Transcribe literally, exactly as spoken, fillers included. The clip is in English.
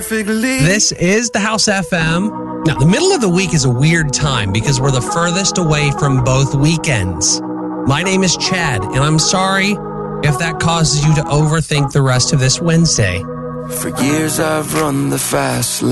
perfectly. This is the House F M. Now, the middle of the week is a weird time because we're the furthest away from both weekends. My name is Chad, and I'm sorry if that causes you to overthink the rest of this Wednesday. For years I've run the fast lane.